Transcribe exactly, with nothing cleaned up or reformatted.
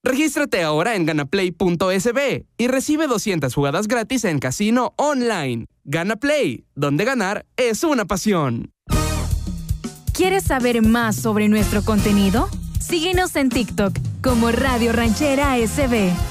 Regístrate ahora en ganaplay punto es be y recibe doscientas jugadas gratis en casino online. GanaPlay, donde ganar es una pasión. ¿Quieres saber más sobre nuestro contenido? Síguenos en TikTok como Radio Ranchera S B.